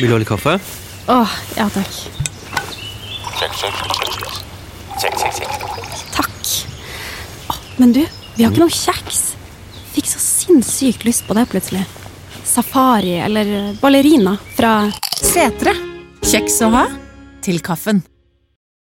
Vil du ha litt kaffe? Ja takk. Check. Takk. Men du, vi har ikke noe kjeks. Fikk så sinnssykt lyst på det plutselig. Safari eller ballerina fra Setre. Kjeks å ha til kaffen.